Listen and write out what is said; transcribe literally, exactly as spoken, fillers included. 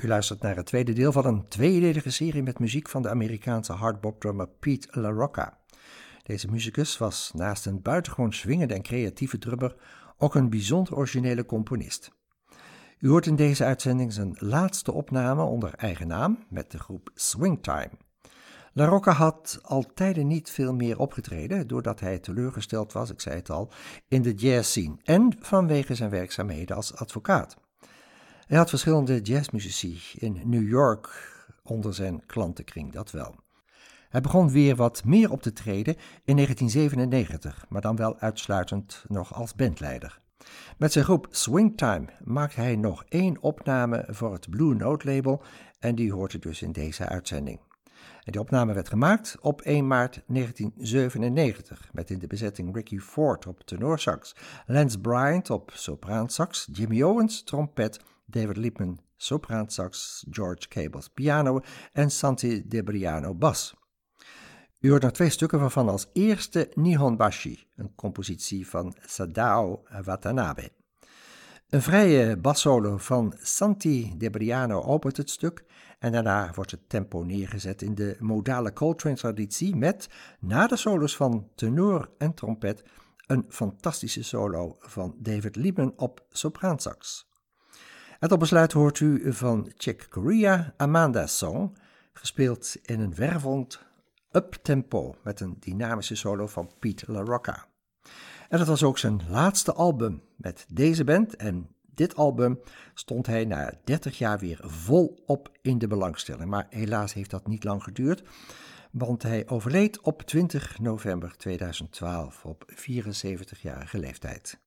U luistert naar het tweede deel van een tweedelige serie met muziek van de Amerikaanse hardbop-drummer Pete LaRocca. Deze muzikus was naast een buitengewoon swingende en creatieve drummer ook een bijzonder originele componist. U hoort in deze uitzending zijn laatste opname onder eigen naam met de groep Swingtime. LaRocca had al tijden niet veel meer opgetreden, doordat hij teleurgesteld was, ik zei het al, in de jazzscene en vanwege zijn werkzaamheden als advocaat. Hij had verschillende jazzmuzici in New York onder zijn klantenkring, dat wel. Hij begon weer wat meer op te treden in negentien zevenennegentig, maar dan wel uitsluitend nog als bandleider. Met zijn groep Swingtime maakte hij nog één opname voor het Blue Note label en die hoort u dus in deze uitzending. En die opname werd gemaakt op één maart negentien zevenennegentig met in de bezetting Ricky Ford op tenorsax, Lance Bryant op sopraansax, Jimmy Owens trompet, David Liebman sopraansax, George Cables piano en Santi DeBriano bas. U hoort nog twee stukken waarvan als eerste Nihonbashi, een compositie van Sadao Watanabe. Een vrije bassolo van Santi DeBriano opent het stuk en daarna wordt het tempo neergezet in de modale Coltrane-traditie met, na de solos van tenor en trompet, een fantastische solo van David Liebman op sopraansax. En tot besluit hoort u van Chick Corea Amanda's Song, gespeeld in een wervelend up-tempo met een dynamische solo van Pete LaRocca. En dat was ook zijn laatste album met deze band en dit album stond hij na dertig jaar weer volop in de belangstelling. Maar helaas heeft dat niet lang geduurd, want hij overleed op twintig november tweeduizend twaalf op vierenzeventigjarige leeftijd.